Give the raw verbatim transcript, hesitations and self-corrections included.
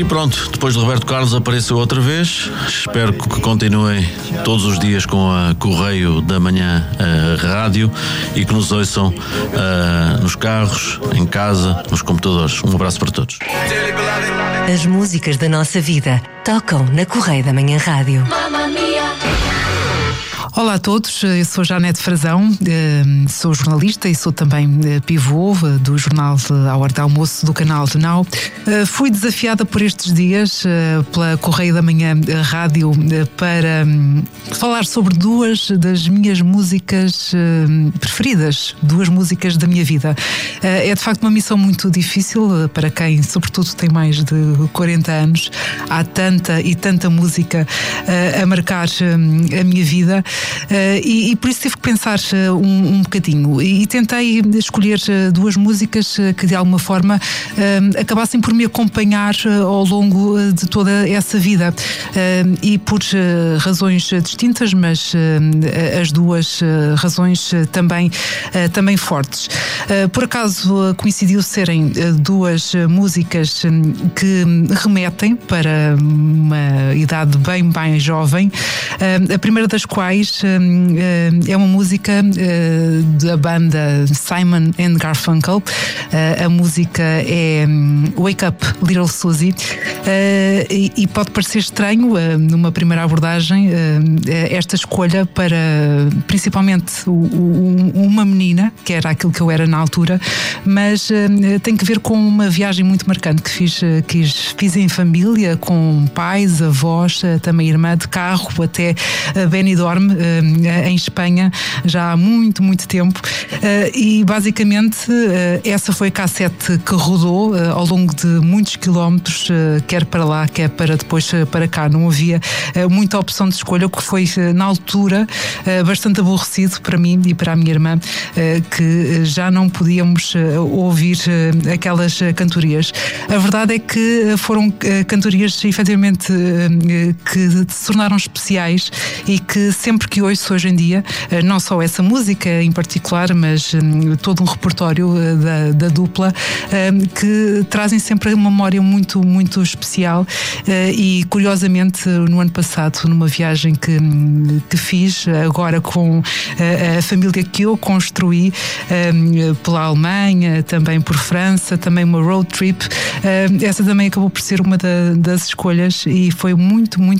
E pronto, depois de Roberto Carlos apareceu outra vez. Espero que continuem todos os dias com a Correio da Manhã uh, Rádio e que nos ouçam uh, nos carros, em casa, nos computadores. Um abraço para todos. As músicas da nossa vida tocam na Correio da Manhã Rádio. Olá a todos, eu sou Janete Frazão, sou jornalista e sou também pivô do jornal À Hora do Almoço do canal do Now. Fui desafiada por estes dias pela Correio da Manhã Rádio para falar sobre duas das minhas músicas preferidas, duas músicas da minha vida. É de facto uma missão muito difícil para quem, sobretudo, tem mais de quarenta anos. Há tanta e tanta música a marcar a minha vida. Uh, e, e por isso tive que pensar uh, um, um bocadinho e, e tentei escolher uh, duas músicas uh, que de alguma forma uh, acabassem por me acompanhar uh, ao longo uh, de toda essa vida uh, e por uh, razões distintas, mas uh, as duas uh, razões uh, também, uh, também fortes. Uh, por acaso uh, coincidiu serem uh, duas uh, músicas um, que remetem para uma idade bem, bem jovem, uh, a primeira das quais é uma música da banda Simon and Garfunkel. A música é Wake Up Little Susie e pode parecer estranho numa primeira abordagem esta escolha para principalmente uma menina, que era aquilo que eu era na altura, mas tem que ver com uma viagem muito marcante que fiz, que fiz em família, com pais, avós, também irmã, de carro até Benidorm, em Espanha, já há muito, muito tempo, e basicamente essa foi a cassete que rodou ao longo de muitos quilómetros, quer para lá, quer para depois para cá. Não havia muita opção de escolha, o que foi na altura bastante aborrecido para mim e para a minha irmã, que já não podíamos ouvir aquelas cantorias. A verdade é que foram cantorias efetivamente que se tornaram especiais e que sempre que ouço hoje em dia, não só essa música em particular, mas um, todo um repertório uh, da, da dupla um, que trazem sempre uma memória muito, muito especial uh, e curiosamente no ano passado, numa viagem que, que fiz agora com uh, a família que eu construí um, pela Alemanha, também por França, também uma road trip, uh, essa também acabou por ser uma da, das escolhas e foi muito, muito